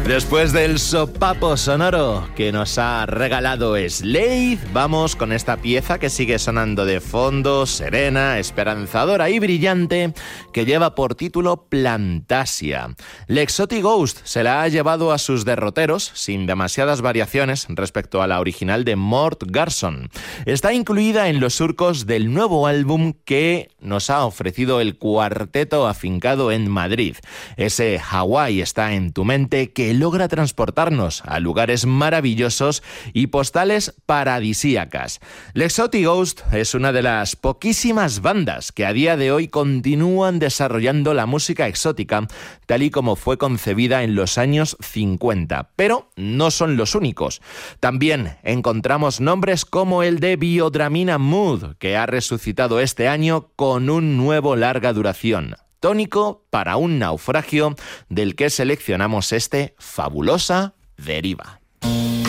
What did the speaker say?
Después del sopapo sonoro que nos ha regalado Slade, vamos con esta pieza que sigue sonando de fondo, serena, esperanzadora y brillante, que lleva por título Plantasia. L'Exotic Ghost se la ha llevado a sus derroteros sin demasiadas variaciones respecto a la original de Mort Garson. Está incluida en los surcos del nuevo álbum que nos ha ofrecido el cuarteto afincado en Madrid. Ese Hawái está en tu mente que logra transportarnos a lugares maravillosos y postales paradisíacas. L'Exotic Ghost es una de las poquísimas bandas que a día de hoy continúan desarrollando la música exótica tal y como fue concebida en los años 50, pero no son los únicos. También encontramos nombres como el de Biodramina Mood, que ha resucitado este año con un nuevo larga duración, tónico para un naufragio, del que seleccionamos este Fabulosa Deriva.